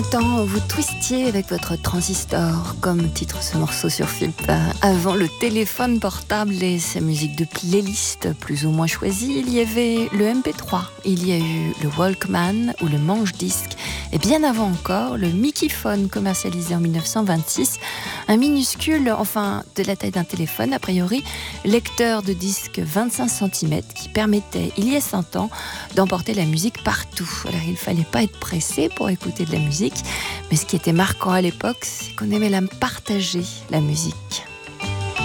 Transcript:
Temps vous twistiez avec votre transistor, comme titre ce morceau sur Philippe. Avant le téléphone portable et sa musique de playlist plus ou moins choisie, il y avait le MP3, il y a eu le Walkman ou le manche-disque, et bien avant encore, le Mickeyphone commercialisé en 1926, un minuscule, enfin de la taille d'un téléphone, a priori, lecteur de disque 25 cm qui permettait, il y a 100 ans, d'emporter la musique partout. Alors il ne fallait pas être pressé pour écouter de la musique, mais ce qui était marquant à l'époque, c'est qu'on aimait la partager, la musique.